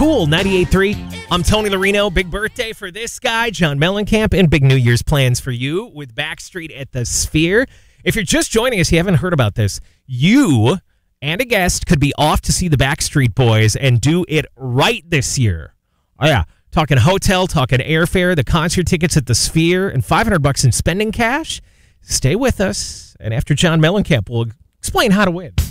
Cool 98.3. I'm Tony Lorino. Big birthday for this guy, John Mellencamp, and big New Year's plans for you with Backstreet at the Sphere. If you're just joining us, you haven't heard about this, you and a guest could be off to see the Backstreet Boys and do it right this year. Oh, yeah. Talking hotel, talking airfare, the concert tickets at the Sphere, and $500 in spending cash. Stay with us, and after John Mellencamp, we'll explain how to win.